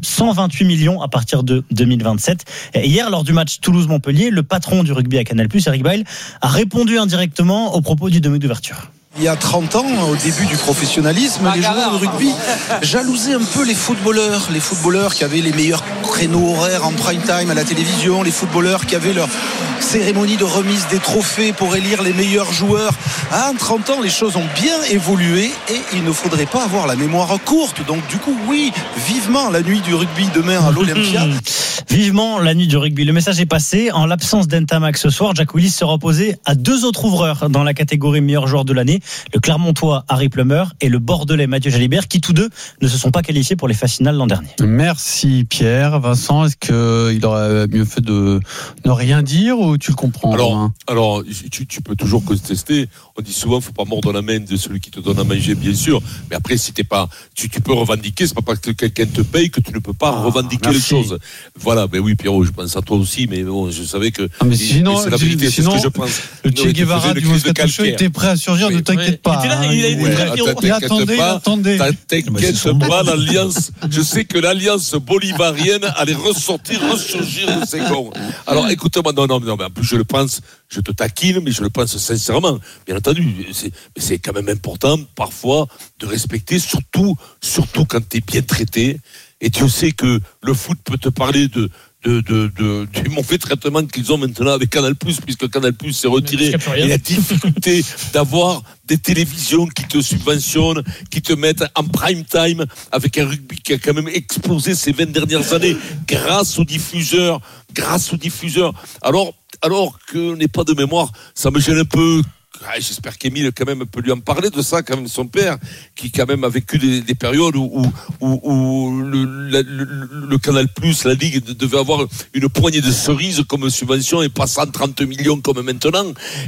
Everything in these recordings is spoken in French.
128 millions à partir de 2027. Et hier, lors du match Toulouse-Montpellier, le patron du rugby à Canal+, Eric Bail, a répondu indirectement au propos du demi d'ouverture. Il y a 30 ans, au début du professionnalisme, les joueurs de rugby jalousaient un peu les footballeurs qui avaient les meilleurs créneaux horaires en prime time à la télévision, les footballeurs qui avaient leur cérémonie de remise des trophées pour élire les meilleurs joueurs. En 30 ans, les choses ont bien évolué et il ne faudrait pas avoir la mémoire courte. Donc du coup, oui, vivement la nuit du rugby demain à l'Olympia. Vivement la nuit du rugby. Le message est passé. En l'absence d'Ntamak ce soir, Jack Willis sera opposé à 2 autres ouvreurs dans la catégorie meilleur joueur de l'année. Le Clermontois Harry Plummer et le Bordelais Mathieu Jalibert, qui tous deux ne se sont pas qualifiés pour les phases finales l'an dernier. Merci Pierre. Vincent, est-ce qu'il aurait mieux fait de ne rien dire ou tu le comprends? Alors tu peux toujours contester. On dit souvent, faut pas mordre la main de celui qui te donne à manger, bien sûr. Mais après, si t'es pas, tu peux revendiquer. C'est pas parce que quelqu'un te paye que tu ne peux pas revendiquer les choses. Voilà. Ben oui, Pierrot, je pense à toi aussi. Mais bon, je savais que. Mais sinon, c'est la vérité, c'est ce que je pense. Le Che Guevara du Moscato Show était prêt à surgir. Ne t'inquiète pas. Il attendait. T'inquiète pas, l'alliance. Je sais que l'alliance bolivarienne allait ressurgir de ses gonds. Alors, écoute-moi, non, mais en plus, je le pense, je te taquine, mais je le pense sincèrement. Bien entendu, c'est quand même important, parfois, de respecter, surtout quand t'es bien traité. Et tu sais que le foot peut te parler du mauvais traitement qu'ils ont maintenant avec Canal+, puisque Canal+ s'est retiré, et la difficulté d'avoir des télévisions qui te subventionnent, qui te mettent en prime time avec un rugby qui a quand même explosé ces 20 dernières années grâce aux diffuseurs. Alors que n'est pas de mémoire, ça me gêne un peu. J'espère qu'Émile quand même peut lui en parler de ça, quand même, son père, qui quand même a vécu des périodes où le Canal+, la Ligue devait avoir une poignée de cerises comme subvention et pas 130 millions comme maintenant.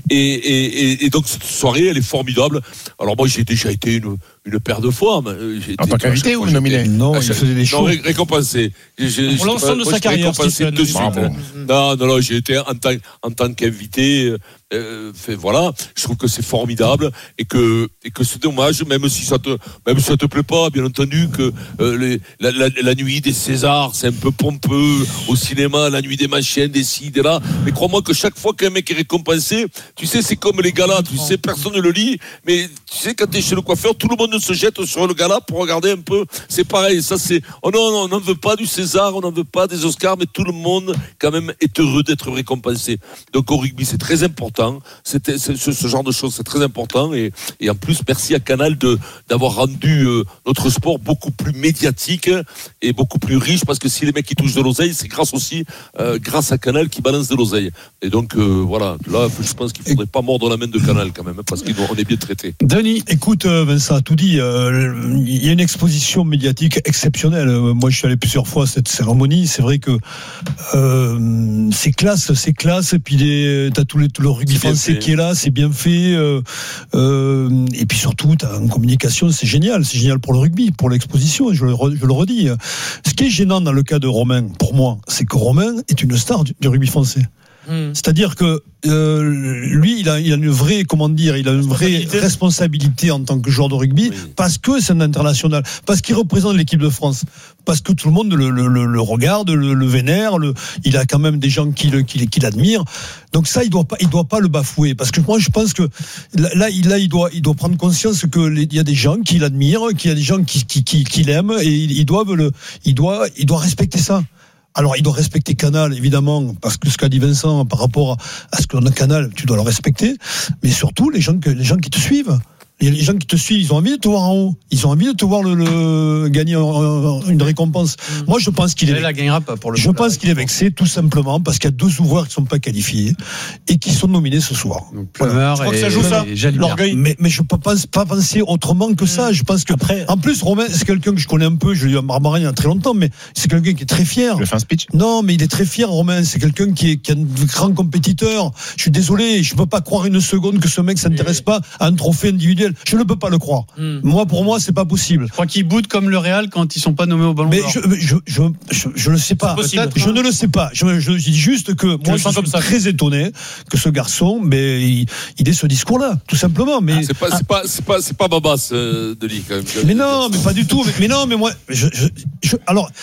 Et donc cette soirée, elle est formidable. Alors moi, j'ai déjà été une paire de fois. En tant qu'invité ou nominé? Non, il faisait des shows. Non, récompensé. Pour l'ensemble de sa carrière. Récompensé de suite. Non, j'ai été en tant qu'invité. Voilà, je trouve que c'est formidable et que c'est dommage, même si ça te plaît pas, bien entendu, que la nuit des Césars, c'est un peu pompeux au cinéma, la nuit des machines, des ci, des là. Mais crois-moi que chaque fois qu'un mec est récompensé, tu sais, c'est comme les galas, tu sais, personne ne le lit, mais tu sais, quand t'es chez le coiffeur, tout le monde se jette sur le gala pour regarder un peu. C'est pareil, ça c'est. Oh non, on n'en veut pas du César, on n'en veut pas des Oscars, mais tout le monde quand même est heureux d'être récompensé. Donc au rugby, c'est très important. Ce genre de choses, c'est très important. Et en plus, merci à Canal d'avoir rendu notre sport beaucoup plus médiatique et beaucoup plus riche, parce que si les mecs qui touchent de l'oseille, c'est grâce à Canal qui balance de l'oseille. Et donc voilà, là, je pense qu'il faudrait pas mordre la main de Canal quand même, parce qu'on est bien traité. Denis, écoute, Vincent a tout dit. Il y a une exposition médiatique exceptionnelle. Moi, je suis allé plusieurs fois à cette cérémonie. C'est vrai que c'est classe. Et puis t'as tout le rugby français qui est là, c'est bien fait. Et puis surtout, t'as une communication, c'est génial pour le rugby, pour l'exposition. Je le redis. Ce qui est gênant dans le cas de Romain, pour moi, c'est que Romain est une star du rugby français. C'est-à-dire que lui, il a une vraie, responsabilité en tant que joueur de rugby, parce que c'est un international, parce qu'il représente l'équipe de France, parce que tout le monde le regarde, le vénère, il a quand même des gens qui l'admirent. Donc ça, il doit pas le bafouer, parce que moi, je pense que là, il doit prendre conscience que il y a des gens qui l'admirent, qu'il y a des gens qui l'aiment, et il doit respecter ça. Alors, il doit respecter Canal, évidemment, parce que ce qu'a dit Vincent par rapport à ce qu'on a Canal, tu dois le respecter. Mais surtout, les gens qui te suivent. Les gens qui te suivent, ils ont envie de te voir en haut. Ils ont envie de te voir gagner une récompense. Moi, je pense qu'il est vexé, tout simplement, parce qu'il y a 2 ouvreurs qui ne sont pas qualifiés et qui sont nominés ce soir. Voilà. Je crois que ça joue ça, l'orgueil. Mais je ne peux pas penser autrement que ça. Je pense que, en plus, Romain, c'est quelqu'un que je connais un peu, je l'ai eu à Marmarin il y a très longtemps, mais c'est quelqu'un qui est très fier. Je fais un speech. Non, mais il est très fier, Romain. C'est quelqu'un qui est un grand compétiteur. Je suis désolé, je ne peux pas croire une seconde que ce mec ne s'intéresse pas à un trophée individuel. Je ne peux pas le croire. Pour moi, c'est pas possible. Je crois qu'ils boudent comme le Real quand ils sont pas nommés au Ballon d'Or. Mais je le sais pas. Je ne le sais pas. Je dis juste que moi, je suis très étonné que ce garçon, mais il ait ce discours-là, tout simplement. Mais c'est pas Babas, Denis, quand même. Mais non, mais pas du tout. Mais non, mais moi, alors,